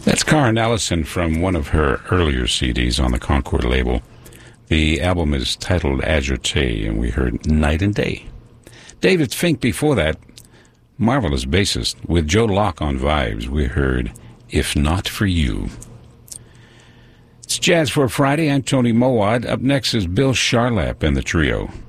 That's Karen Ellison from one of her earlier CDs on the Concord label. The album is titled Agite, and we heard Night and Day. David Fink before that, marvelous bassist, with Joe Locke on vibes, we heard If Not For You. It's Jazz for Friday. I'm Tony Mowat. Up next is Bill Charlap and the Trio.